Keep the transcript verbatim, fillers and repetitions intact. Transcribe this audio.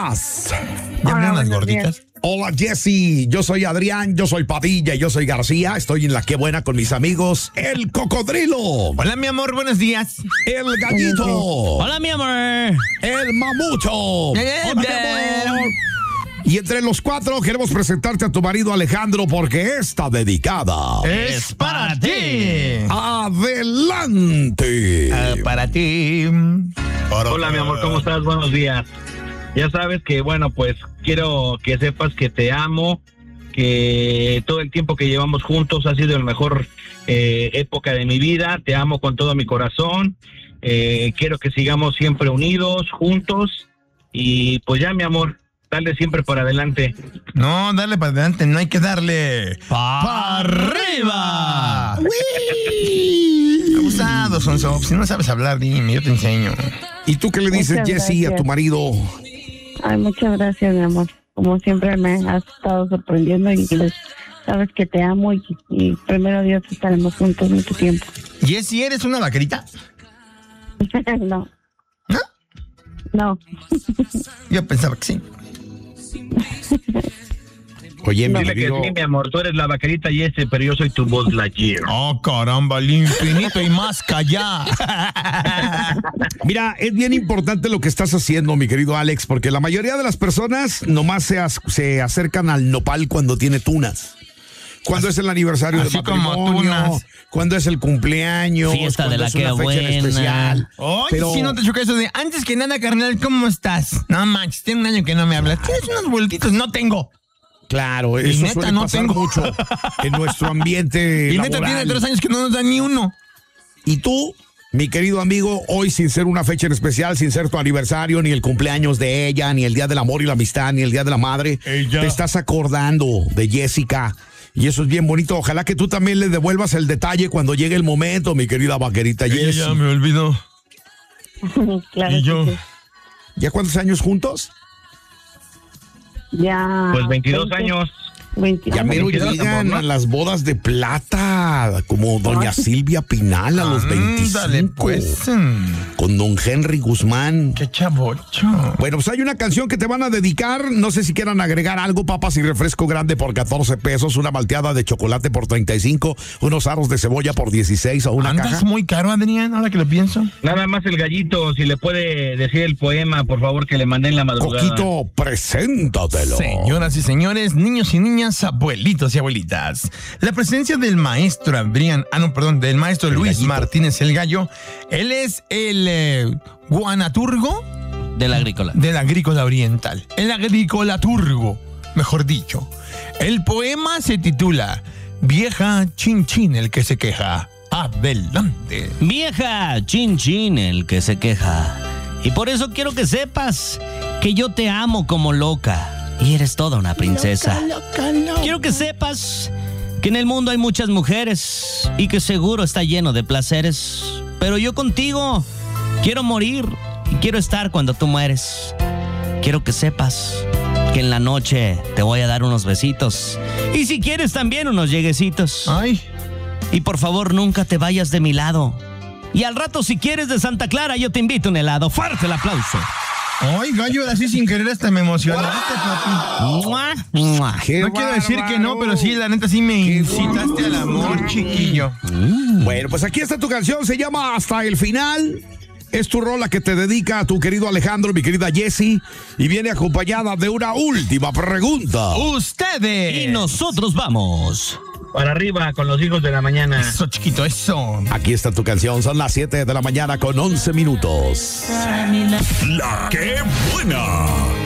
días. ¿Ya abrieron las gorditas? Hola, Jessy. Yo soy Adrián, yo soy Padilla y yo soy García. Estoy en La Qué Buena con mis amigos, el Cocodrilo. Hola, mi amor, buenos días. El Gallito. Hola, mi amor. El Mamucho. Hola, mi amor. Y entre los cuatro queremos presentarte a tu marido Alejandro porque está dedicada. Es para ti. Adelante. Uh, para ti. Para Hola, mi amor, ¿cómo estás? Buenos días. Ya sabes que, bueno, pues quiero que sepas que te amo, que todo el tiempo que llevamos juntos ha sido la mejor eh, época de mi vida. Te amo con todo mi corazón. Eh, quiero que sigamos siempre unidos, juntos. Y pues ya, mi amor, dale siempre para adelante. No, dale para adelante, no hay que darle ¡para arriba! Abusado, Sonso. Si no sabes hablar, dime, yo te enseño. ¿Y tú qué le dices, Jessy, a tu marido? Ay, muchas gracias, mi amor. Como siempre me has estado sorprendiendo y pues, sabes que te amo y, y primero Dios estaremos juntos mucho tiempo. Jessy, ¿eres una vaquerita? No. ¿No? No. Yo pensaba que sí. Oye, mi Dile que querido... sí, mi amor, tú eres la vaquerita y ese, pero yo soy tu Buzz Lightyear. Oh, caramba, el infinito y más que allá. Mira, es bien importante lo que estás haciendo, mi querido Alex, porque la mayoría de las personas nomás se, as- se acercan al nopal cuando tiene tunas. Cuando es el aniversario Así de como matrimonio, tunas. cuando es el cumpleaños, Fiesta cuando de la es una Qué fecha en Buena. especial. Oye, Pero- si no te choca eso de antes que nada, carnal, ¿cómo estás? No manches, tiene un año que no me hablas. Tienes unos vueltitos, no tengo. Claro, Y eso neta, suele no pasar tengo. mucho en nuestro ambiente Y neta laboral. tiene tres años que no nos da ni uno. Y tú, mi querido amigo, hoy sin ser una fecha en especial, sin ser tu aniversario, ni el cumpleaños de ella, ni el Día del Amor y la Amistad, ni el Día de la Madre, Ella. te estás acordando de Jessica. Y eso es bien bonito. Ojalá que tú también le devuelvas el detalle cuando llegue el momento, mi querida vaquerita Jessy. Ella ya me olvidó. Claro Y yo. que sí. ¿Ya cuántos años juntos? Ya. Pues veintidós veinte, años. veinte. Ya mero veintidós, llegan amor, a ¿no? las bodas de plata, como doña Silvia Pinal a los veinticinco. Ándale, pues. mm, Con don Henry Guzmán. Qué chavocho. Bueno, pues hay una canción que te van a dedicar. No sé si quieran agregar algo, papas y refresco grande por catorce pesos, una malteada de chocolate por treinta y cinco, unos aros de cebolla por dieciséis o una ¿Andas caja. muy caro, Adrián, ahora que lo pienso? Nada más el Gallito, si le puede decir el poema, por favor, que le mandé en la madrugada. Coquito, preséntatelo. Señoras y señores, niños y niñas, abuelitos y abuelitas, la presencia del maestro Adrián, ah no, perdón, del maestro Luis Gallito. Martínez el Gallo, él es el eh, guanaturgo Del agrícola. del agrícola oriental, el agricolaturgo, mejor dicho. El poema se titula Vieja Chin Chin el que se queja. Adelante. Vieja, chin chin, el que se queja. Y por eso quiero que sepas que yo te amo como loca. Y eres toda una princesa. Quiero que sepas que en el mundo hay muchas mujeres y que seguro está lleno de placeres. Pero yo contigo quiero morir y quiero estar cuando tú mueres. Quiero que sepas que en la noche te voy a dar unos besitos. Y si quieres también unos lleguecitos. Ay, Y por favor, nunca te vayas de mi lado. Y al rato, si quieres de Santa Clara, yo te invito a un helado. ¡Fuerte el aplauso! ay, Gallo, así sin querer hasta me emocionaste, papi. ¡Mua! ¡Mua! Qué No quiero decir que no, bárbaro. pero sí, la neta sí me incitaste al amor, chiquillo. Bueno, pues aquí está tu canción, se llama Hasta el Final. Es tu rola que te dedica a tu querido Alejandro, mi querida Jessy, y viene acompañada de una última pregunta. Ustedes. Y nosotros vamos. Para arriba, con los hijos de la mañana. Eso, chiquito, eso. Aquí está tu canción, son las siete de la mañana con once minutos. La Qué Buena.